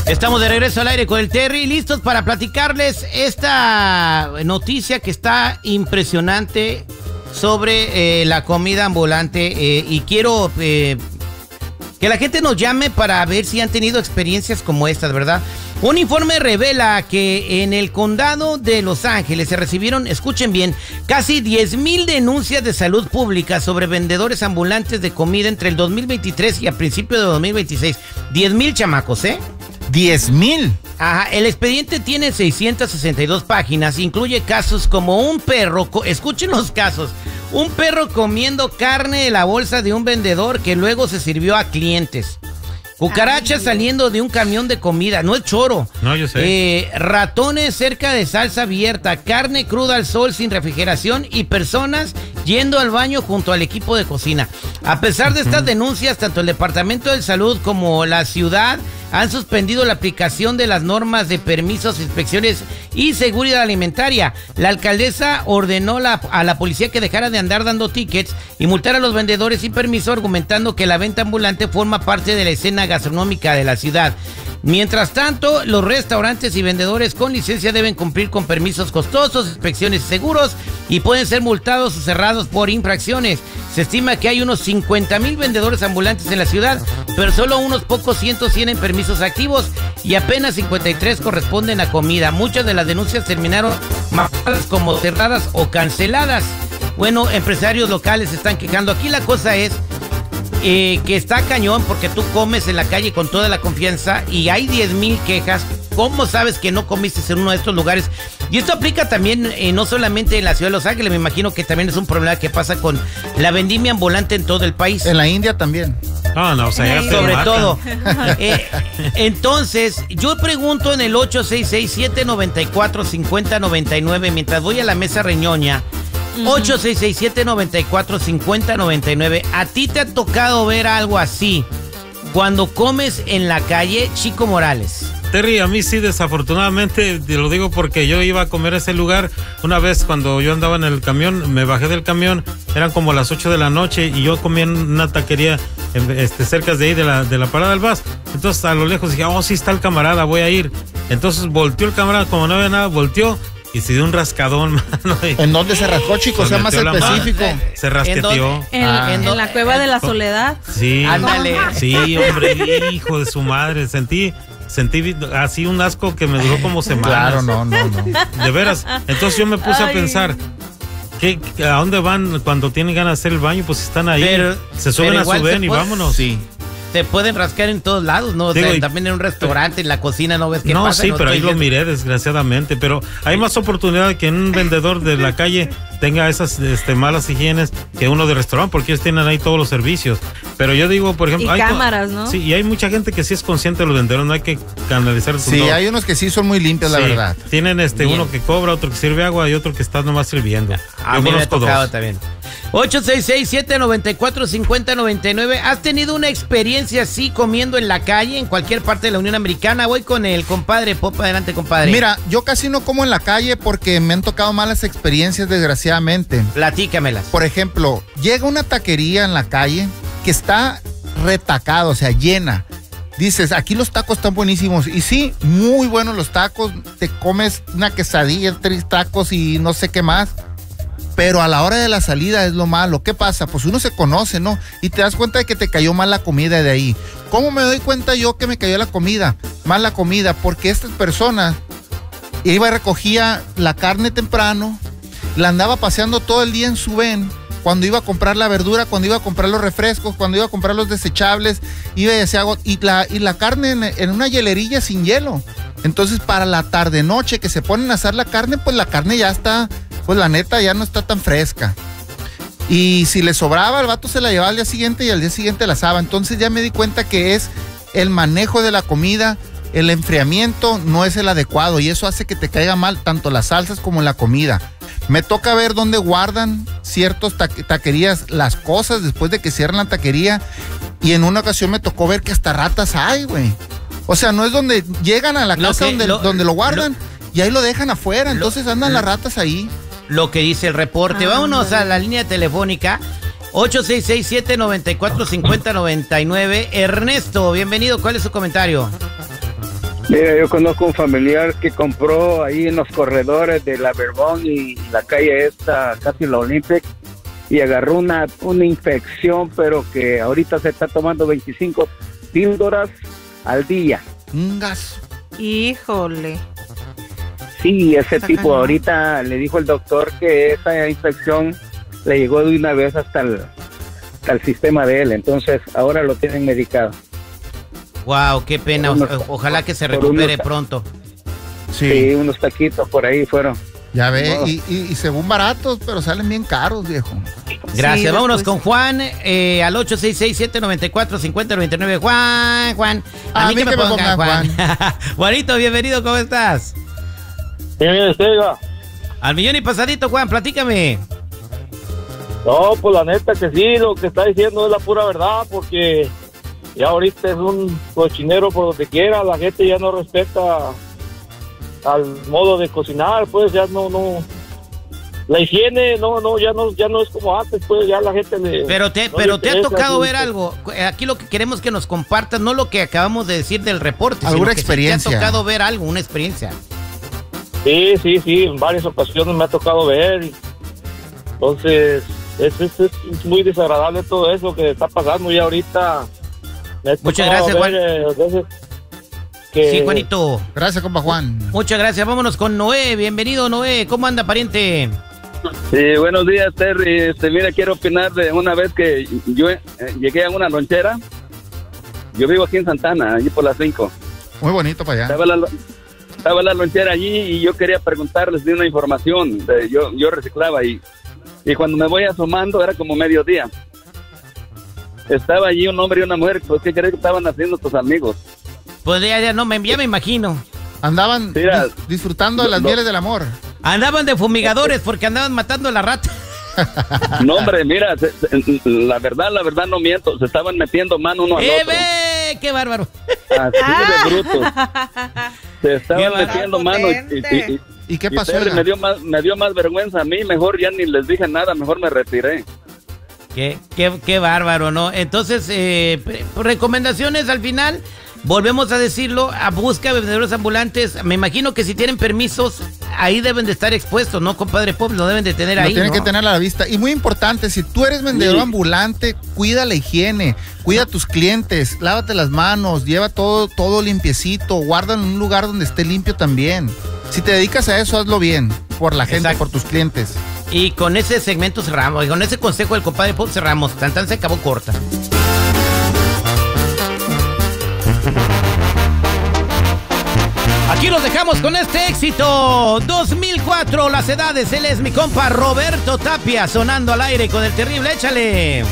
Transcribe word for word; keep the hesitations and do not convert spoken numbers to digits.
Estamos de regreso al aire con el Terry, listos para platicarles esta noticia que está impresionante sobre eh, la comida ambulante eh, y quiero eh, que la gente nos llame para ver si han tenido experiencias como estas, ¿verdad? Un informe revela que en el condado de Los Ángeles se recibieron, escuchen bien, casi diez mil denuncias de salud pública sobre vendedores ambulantes de comida entre el dos mil veintitrés y a principios de dos mil veintiséis. diez mil chamacos, ¿eh? ¿diez mil? Ajá, el expediente tiene seiscientas sesenta y dos páginas, incluye casos como un perro, escuchen los casos, un perro comiendo carne de la bolsa de un vendedor que luego se sirvió a clientes. Cucarachas saliendo de un camión de comida, no es choro. No, yo sé. Eh, ratones cerca de salsa abierta, carne cruda al sol sin refrigeración y personas yendo al baño junto al equipo de cocina. A pesar de estas denuncias, tanto el Departamento de Salud como la ciudad han suspendido la aplicación de las normas de permisos, inspecciones y seguridad alimentaria. La alcaldesa ordenó la, a la policía que dejara de andar dando tickets y multar a los vendedores sin permiso, argumentando que la venta ambulante forma parte de la escena gastronómica de la ciudad. Mientras tanto, los restaurantes y vendedores con licencia deben cumplir con permisos costosos, inspecciones y seguros y pueden ser multados o cerrados por infracciones. Se estima que hay unos cincuenta mil vendedores ambulantes en la ciudad, pero solo unos pocos cientos tienen permisos activos y apenas cincuenta y tres corresponden a comida. Muchas de las denuncias terminaron marcadas como cerradas o canceladas. Bueno, empresarios locales se están quejando. Aquí la cosa es Eh, que está cañón porque tú comes en la calle con toda la confianza y hay diez mil quejas. ¿Cómo sabes que no comiste en uno de estos lugares? Y esto aplica también eh, no solamente en la ciudad de Los Ángeles, me imagino que también es un problema que pasa con la vendimia ambulante en todo el país. En la India también. No, no, o sea, ya sobre te todo. Eh, entonces, yo pregunto en el ocho seis seis, siete nueve cuatro, cinco cero nueve nueve mientras voy a la mesa reñoña. ocho seis seis, siete nueve cuatro, cinco cero nueve nueve. ¿A ti te ha tocado ver algo así cuando comes en la calle, Chico Morales? Terry, a mí sí, desafortunadamente, te lo digo porque yo iba a comer a ese lugar una vez cuando yo andaba en el camión, me bajé del camión, eran como las ocho de la noche y yo comía en una taquería este, cerca de ahí de la, de la parada del bus. Entonces a lo lejos dije, oh, sí está el camarada, voy a ir. Entonces volteó el camarada, como no había nada, volteó y se dio un rascadón, mano. ¿En dónde se rascó, chicos? Sea más específico. Se rasqueteó. ¿En, ah. ¿En, ¿En la cueva de la soledad? Sí. Ándale. Sí, hombre, hijo de su madre. Sentí, sentí así un asco que me duró como semanas. Claro, no, no, no. De veras. Entonces yo me puse Ay. a pensar, ¿qué, ¿a dónde van cuando tienen ganas de hacer el baño? Pues están ahí. Pero, se suben a su ven y vámonos. Sí. Se pueden rascar en todos lados, ¿no? O Digo, sea, también en un restaurante, en la cocina, ¿no ves qué no, pasa? Sí, no, pero ahí diciendo... lo miré, desgraciadamente. Pero hay más oportunidad que un vendedor de la calle tenga esas este, malas higienes que uno de restaurante, porque ellos tienen ahí todos los servicios. Pero yo digo, por ejemplo... Y hay cámaras, ¿no? Sí, y hay mucha gente que sí es consciente de los vendedores, no hay que canalizar. Sí, todo. Hay unos que sí son muy limpios, sí, la verdad. Tienen este Bien. uno que cobra, otro que sirve agua y otro que está nomás sirviendo. A yo mí me ha conozco tocado dos. también. ocho seis seis, siete nueve cuatro, cinco cero nueve nueve. ¿Has tenido una experiencia así comiendo en la calle, en cualquier parte de la Unión Americana? Voy con el compadre. Pop, adelante, compadre. Mira, yo casi no como en la calle porque me han tocado malas experiencias, desgraciadamente. Platícamelas. Por ejemplo, llega una taquería en la calle que está retacada, o sea, llena. Dices, aquí los tacos están buenísimos. Y sí, muy buenos los tacos. Te comes una quesadilla, tres tacos y no sé qué más. Pero a la hora de la salida es lo malo. ¿Qué pasa? Pues uno se conoce, ¿no? Y te das cuenta de que te cayó mal la comida de ahí. ¿Cómo me doy cuenta yo que me cayó la comida? Mal la comida, porque estas personas iba y recogía la carne temprano, la andaba paseando todo el día en su ven, cuando iba a comprar la verdura, cuando iba a comprar los refrescos, cuando iba a comprar los desechables, iba y hacía, y la, y la carne en, en una hielerilla sin hielo. Entonces, para la tarde noche que se ponen a asar la carne, pues la carne ya está, pues la neta ya no está tan fresca. Y si le sobraba, el vato se la llevaba al día siguiente y al día siguiente la asaba. Entonces ya me di cuenta que es el manejo de la comida, el enfriamiento no es el adecuado y eso hace que te caiga mal tanto las salsas como la comida. Me toca ver dónde guardan ciertos ta- taquerías las cosas después de que cierran la taquería y en una ocasión me tocó ver que hasta ratas hay, güey. O sea, no es donde llegan a la Lo casa que- donde, lo- donde lo guardan lo- y ahí lo dejan afuera, lo- entonces andan lo- las ratas ahí. Lo que dice el reporte. Ah, Vámonos bueno. a la línea telefónica. ocho seis seis, siete nueve cuatro, cinco cero nueve nueve. Ernesto, bienvenido. ¿Cuál es su comentario? Mira, yo conozco un familiar que compró ahí en los corredores de la Verbón y la calle esta, casi la Olympic, y agarró una, una infección, pero que ahorita se está tomando veinticinco píldoras al día. Un gas. Híjole. Sí, ese Está tipo cañón. ahorita le dijo el doctor que esa infección le llegó de una vez hasta el, hasta el sistema de él, entonces ahora lo tienen medicado. Wow, qué pena. Por unos- O- Ojalá que se por recupere unos- pronto. Sí. Sí, unos taquitos por ahí fueron. Ya ve, No. y, y, y según baratos, pero salen bien caros, viejo. Gracias. Sí, Vámonos después- con Juan eh, al ocho seis seis, siete nueve cuatro, cinco cero nueve nueve. Juan, Juan. A mí que me pongan Juanito, bienvenido, ¿cómo estás? Bien, bien, usted, oiga. Al millón y pasadito, Juan, platícame. No, pues la neta que sí, lo que está diciendo es la pura verdad, porque ya ahorita es un cochinero por donde quiera, la gente ya no respeta al modo de cocinar, pues ya no, no, la higiene, no, no, ya no, ya no es como antes, pues ya la gente le... Pero te, no pero le te ha interesa, tocado sí, ver sí. algo. Aquí lo que queremos que nos compartas, no lo que acabamos de decir del reporte, sino Alguna que sí experiencia. te ha tocado ver algo, una experiencia. Sí, sí, sí, en varias ocasiones me ha tocado ver. y- Entonces, es, es, es muy desagradable todo eso que está pasando ya ahorita. Me ha Muchas tocado gracias, Juan. ver, eh, veces que- Sí, Juanito. Gracias, compa Juan. Muchas gracias. Vámonos con Noé. Bienvenido, Noé. ¿Cómo anda, pariente? Sí, buenos días, Terry. Este, mira, quiero opinar de una vez que yo eh, llegué a una lonchera. Yo vivo aquí en Santana, allí por las cinco. Muy bonito para allá. Estaba la, estaba la lonchera allí y yo quería preguntarles de una información. De- yo, yo reciclaba y, y cuando me voy asomando era como mediodía. Estaba allí un hombre y una mujer. Pues, ¿qué crees que estaban haciendo tus amigos? Pues ya, ya no, me, ya me imagino. Andaban Mira, dis- disfrutando de las no- mieles del amor. Andaban de fumigadores porque andaban matando a la rata. No, hombre, mira, se- se- la verdad, la verdad no miento. Se estaban metiendo mano uno al ¡Eh, otro. ve! ¡Qué bárbaro! Así de brutos. Se Qué estaban bárbaro. metiendo mano y, y- y- ¿Y qué y pasó? Terry, oiga? me dio más me dio más vergüenza a mí, mejor ya ni les dije nada, mejor me retiré. Qué, qué, qué bárbaro, ¿no? Entonces, eh, pre- recomendaciones al final. Volvemos a decirlo, a busca de vendedores ambulantes. Me imagino que si tienen permisos, ahí deben de estar expuestos, ¿no, compadre Pop? Lo deben de tener Lo ahí, tienen ¿no? que tener a la vista. Y muy importante, si tú eres vendedor Sí. ambulante, cuida la higiene, cuida a tus clientes, lávate las manos, lleva todo, todo limpiecito, guarda en un lugar donde esté limpio también. Si te dedicas a eso, hazlo bien, por la gente, Exacto. por tus clientes. Y con ese segmento cerramos, y con ese consejo del compadre Pop cerramos. Tan tan se acabó corta. Aquí los dejamos con este éxito. dos mil cuatro, las edades. Él es mi compa Roberto Tapia, sonando al aire con el terrible. Échale.